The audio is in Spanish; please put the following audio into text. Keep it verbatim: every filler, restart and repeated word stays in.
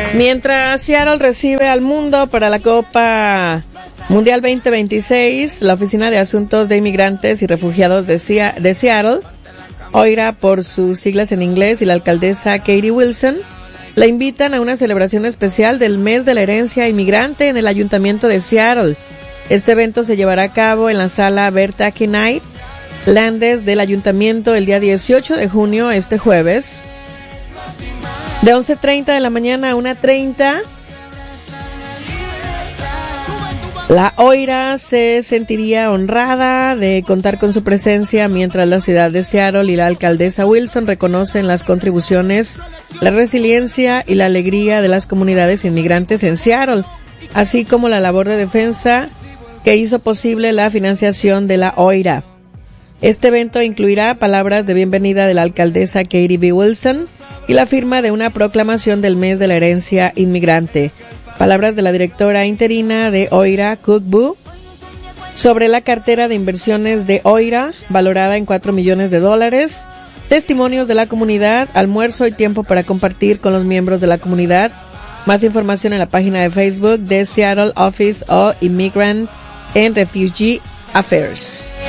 Mientras Seattle recibe al mundo para la Copa Mundial veinte veintiséis, la Oficina de Asuntos de Inmigrantes y Refugiados de, Sea- de Seattle, OIRA por sus siglas en inglés, y la alcaldesa Katie Wilson la invitan a una celebración especial del mes de la herencia inmigrante en el Ayuntamiento de Seattle. Este evento se llevará a cabo en la sala Berta Knight Landes del Ayuntamiento el día dieciocho de junio, este jueves, de once treinta de la mañana a una treinta. La OIRA se sentiría honrada de contar con su presencia mientras la ciudad de Seattle y la alcaldesa Wilson reconocen las contribuciones, la resiliencia y la alegría de las comunidades inmigrantes en Seattle, así como la labor de defensa que hizo posible la financiación de la OIRA. Este evento incluirá palabras de bienvenida de la alcaldesa Katie B. Wilson y la firma de una proclamación del mes de la herencia inmigrante. Palabras de la directora interina de OIRA, Cook Bu, sobre la cartera de inversiones de OIRA, valorada en cuatro millones de dólares, testimonios de la comunidad, almuerzo y tiempo para compartir con los miembros de la comunidad. Más información en la página de Facebook de Seattle Office of Immigrant and Refugee Affairs.